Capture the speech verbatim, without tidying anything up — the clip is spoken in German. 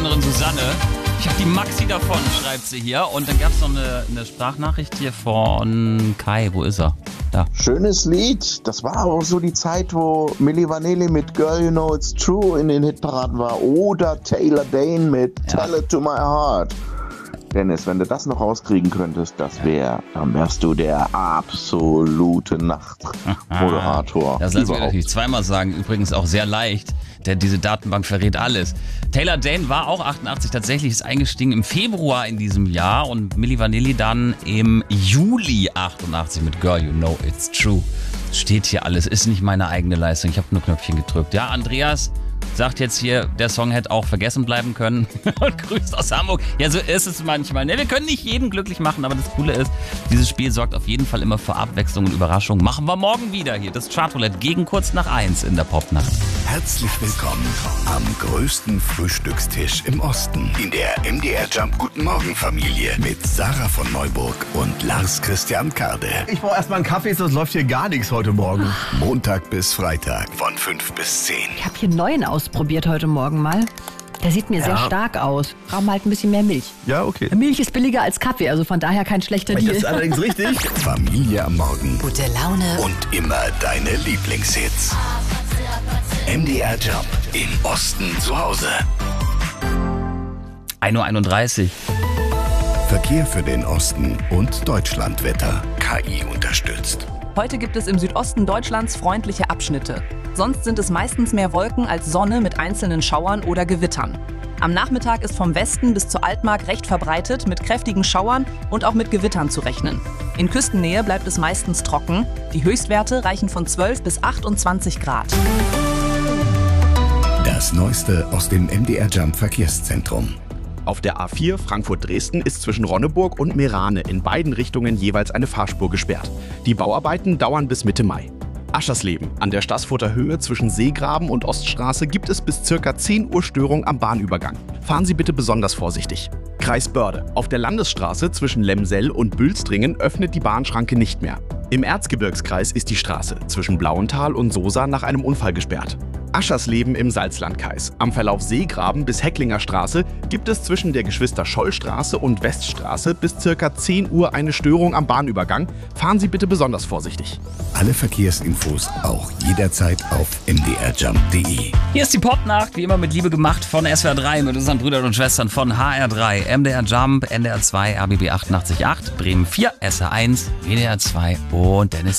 anderen Susanne. Ich habe die Maxi davon, schreibt sie hier. Und dann gab es noch eine, eine Sprachnachricht hier von Kai. Wo ist er? Da. Schönes Lied. Das war auch so die Zeit, wo Milli Vanilli mit Girl You Know It's True in den Hitparaden war. Oder Taylor Dane mit ja. Tell It To My Heart. Dennis, wenn du das noch rauskriegen könntest, das wäre, dann wärst du der absolute Nachtmoderator. Das lassen wir natürlich zweimal sagen, übrigens auch sehr leicht, denn diese Datenbank verrät alles. Taylor Dane war auch achtundachtzig, tatsächlich ist eingestiegen im Februar in diesem Jahr und Milli Vanilli dann im Juli achtundachtzig mit Girl You Know It's True. Steht hier alles, ist nicht meine eigene Leistung, ich habe nur Knöpfchen gedrückt. Ja, Andreas sagt jetzt hier, der Song hätte auch vergessen bleiben können und grüßt aus Hamburg. Ja, so ist es manchmal. Ne, wir können nicht jeden glücklich machen, aber das Coole ist, dieses Spiel sorgt auf jeden Fall immer für Abwechslung und Überraschung. Machen wir morgen wieder hier das Chartroulette gegen kurz nach eins in der Popnacht. Herzlich willkommen am größten Frühstückstisch im Osten in der M D R Jump Guten Morgen Familie mit Sarah von Neuburg und Lars Christian Karde. Ich brauche erstmal einen Kaffee, sonst läuft hier gar nichts heute Morgen. Montag bis Freitag von fünf bis zehn. Ich habe hier einen neuen ausprobiert heute Morgen mal. Der sieht mir ja. sehr stark aus. Brauchen wir halt ein bisschen mehr Milch. Ja, okay. Milch ist billiger als Kaffee, also von daher kein schlechter Deal. Das ist allerdings richtig. Familie am Morgen. Gute Laune. Und immer deine Lieblingshits. M D R Jump im Osten zu Hause. ein Uhr einunddreißig. Verkehr für den Osten und Deutschlandwetter. K I unterstützt. Heute gibt es im Südosten Deutschlands freundliche Abschnitte. Sonst sind es meistens mehr Wolken als Sonne mit einzelnen Schauern oder Gewittern. Am Nachmittag ist vom Westen bis zur Altmark recht verbreitet mit kräftigen Schauern und auch mit Gewittern zu rechnen. In Küstennähe bleibt es meistens trocken. Die Höchstwerte reichen von zwölf bis achtundzwanzig Grad. Das Neueste aus dem M D R Jump Verkehrszentrum. Auf der A vier Frankfurt-Dresden ist zwischen Ronneburg und Meerane in beiden Richtungen jeweils eine Fahrspur gesperrt. Die Bauarbeiten dauern bis Mitte Mai. Aschersleben. An der Staßfurter Höhe zwischen Seegraben und Oststraße gibt es bis ca. zehn Uhr Störung am Bahnübergang. Fahren Sie bitte besonders vorsichtig. Kreis Börde. Auf der Landesstraße zwischen Lemsell und Bülstringen öffnet die Bahnschranke nicht mehr. Im Erzgebirgskreis ist die Straße zwischen Blauental und Sosa nach einem Unfall gesperrt. Aschersleben im Salzlandkreis. Am Verlauf Seegraben bis Hecklinger Straße gibt es zwischen der Geschwister-Scholl-Straße und Weststraße bis ca. zehn Uhr eine Störung am Bahnübergang. Fahren Sie bitte besonders vorsichtig. Alle Verkehrsinfos auch jederzeit auf m d r jump punkt d e. Hier ist die Popnacht, wie immer mit Liebe gemacht von S W R drei, mit unseren Brüdern und Schwestern von H R drei, M D R Jump, N D R zwei, R B B achtundachtzig Komma acht, Bremen vier, S R eins, W D R zwei und Dennis